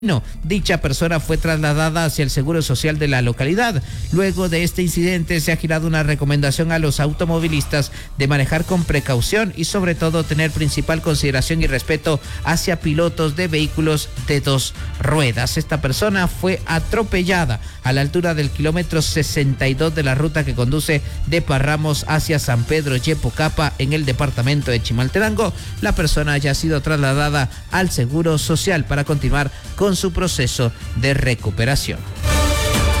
No, dicha persona fue trasladada hacia el Seguro Social de la localidad. Luego de este incidente se ha girado una recomendación a los automovilistas de manejar con precaución y sobre todo tener principal consideración y respeto hacia pilotos de vehículos de dos ruedas. Esta persona fue atropellada a la altura del kilómetro 62 de la ruta que conduce de Parramos hacia San Pedro Yepocapa en el departamento de Chimaltenango. La persona ya ha sido trasladada al Seguro Social para continuar con su proceso de recuperación.